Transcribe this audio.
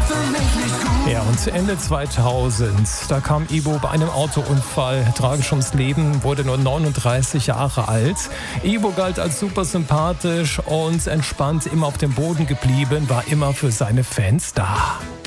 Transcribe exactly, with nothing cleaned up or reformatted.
Ja, und Ende zweitausend, da kam Ibo bei einem Autounfall tragisch ums Leben, wurde nur neununddreißig Jahre alt. Ibo galt als super sympathisch und entspannt, immer auf dem Boden geblieben, war immer für seine Fans da.